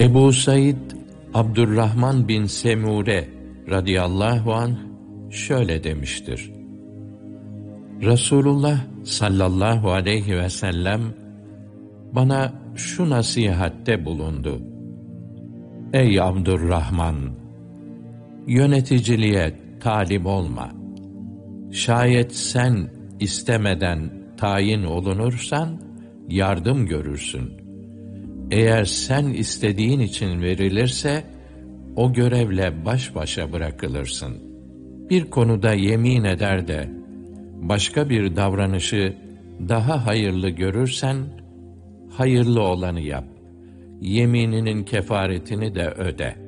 Ebu Said Abdurrahman bin Semure radıyallahu anh şöyle demiştir: Resulullah sallallahu aleyhi ve sellem bana şu nasihatte bulundu: Ey Abdurrahman! Yöneticiliğe talip olma. Şayet sen istemeden tayin olunursan yardım görürsün. Eğer sen istediğin için verilirse o görevle baş başa bırakılırsın. Bir konuda yemin eder de başka bir davranışı daha hayırlı görürsen hayırlı olanı yap. Yemininin kefaretini de öde.